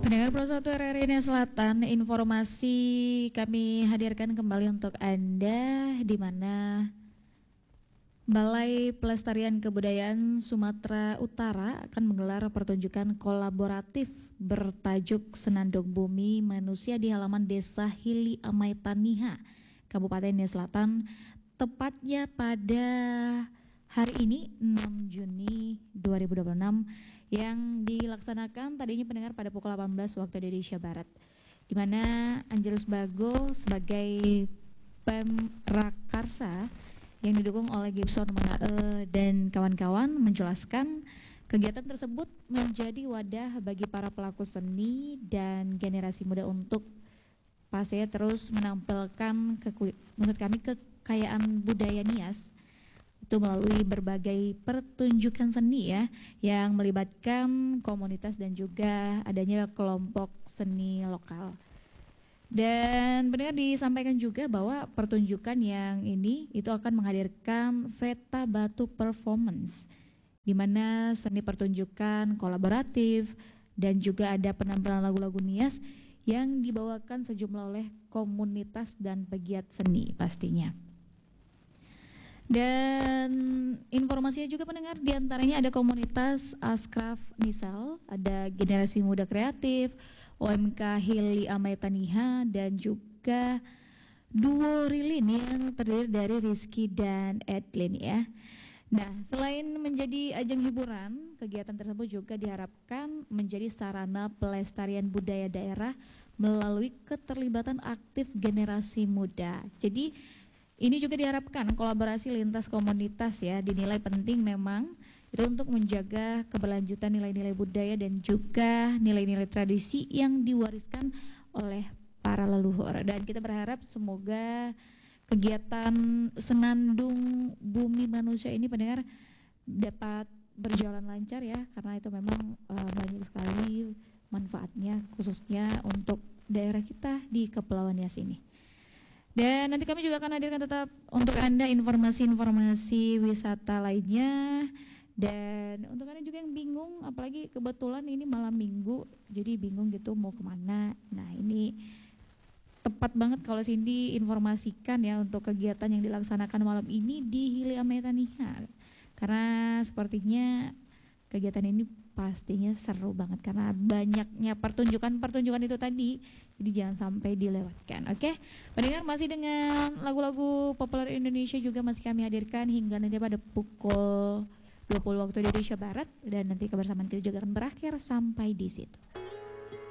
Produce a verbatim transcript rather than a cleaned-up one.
Pendengar Pro satu R R I Selatan, informasi kami hadirkan kembali untuk Anda, di mana Balai Pelestarian Kebudayaan Sumatera Utara akan menggelar pertunjukan kolaboratif bertajuk Senandung Bumi Manusia di halaman Desa Hili Amai Taniha, Kabupaten Nia Selatan, tepatnya pada hari ini enam Juni dua ribu dua puluh enam, yang dilaksanakan tadinya pendengar pada pukul delapan belas waktu Indonesia Barat, di mana Angelus Bago sebagai Pemrakarsa yang didukung oleh Gibson Manae dan kawan-kawan menjelaskan kegiatan tersebut menjadi wadah bagi para pelaku seni dan generasi muda untuk pastinya terus menampilkan keku, menurut kami kekayaan budaya Nias itu melalui berbagai pertunjukan seni ya, yang melibatkan komunitas dan juga adanya kelompok seni lokal. Dan benar disampaikan juga bahwa pertunjukan yang ini itu akan menghadirkan Veta Batu Performance, di mana seni pertunjukan kolaboratif dan juga ada penampilan lagu-lagu Nias yang dibawakan sejumlah oleh komunitas dan pegiat seni pastinya. Dan informasinya juga pendengar, diantaranya ada komunitas Askraf Nisal, ada generasi muda kreatif, O M K Hili Amai Taniha, dan juga duo Rilin yang terdiri dari Rizky dan Edlin ya. Nah, selain menjadi ajang hiburan, kegiatan tersebut juga diharapkan menjadi sarana pelestarian budaya daerah melalui keterlibatan aktif generasi muda. Jadi ini juga diharapkan kolaborasi lintas komunitas ya dinilai penting memang itu untuk menjaga keberlanjutan nilai-nilai budaya dan juga nilai-nilai tradisi yang diwariskan oleh para leluhur. Dan kita berharap semoga kegiatan Senandung Bumi Manusia ini pendengar dapat berjalan lancar ya, karena itu memang uh, banyak sekali manfaatnya khususnya untuk daerah kita di Kepulauan Nias ini. Dan nanti kami juga akan hadirkan tetap untuk Anda informasi-informasi wisata lainnya. Dan untuk Anda juga yang bingung, apalagi kebetulan ini malam minggu, jadi bingung gitu mau kemana. Nah ini tepat banget kalau Cindy informasikan ya untuk kegiatan yang dilaksanakan malam ini di Hili Amai Taniha. Karena sepertinya kegiatan ini pastinya seru banget karena banyaknya pertunjukan-pertunjukan itu tadi, jadi jangan sampai dilewatkan. Oke, pendengar, masih dengan lagu-lagu populer Indonesia juga masih kami hadirkan hingga nanti pada pukul dua puluh waktu Indonesia Barat, dan nanti kebersamaan kita juga akan berakhir sampai di situ.